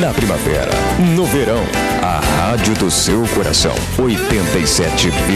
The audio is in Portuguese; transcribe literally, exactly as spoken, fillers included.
Na primavera, no verão, a rádio do seu coração. oitenta e sete